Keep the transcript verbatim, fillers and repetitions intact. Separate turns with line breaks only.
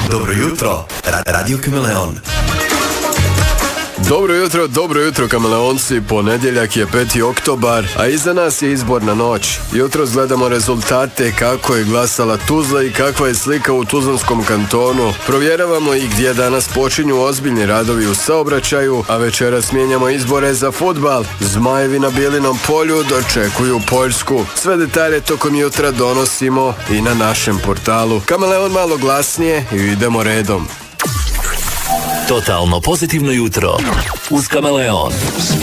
Dobro jutro, Ra- Radio Kameleon.
Dobro jutro, dobro jutro kameleonci, ponedjeljak je peti oktobar, a iza nas je izborna noć. Jutros gledamo rezultate kako je glasala Tuzla i kakva je slika u Tuzlanskom kantonu. Provjeravamo i gdje danas počinju ozbiljni radovi u saobraćaju, a večeras mijenjamo izbore za fudbal. Zmajevi na Bijelinom polju dočekuju Poljsku. Sve detalje tokom jutra donosimo i na našem portalu. Kameleon malo glasnije i idemo redom.
Totalno pozitivno jutro uz Kameleon.